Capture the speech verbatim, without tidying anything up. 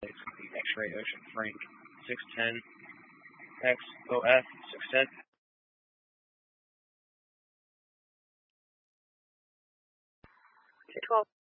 X-ray Ocean Frank six ten X O F six ten. two twelve.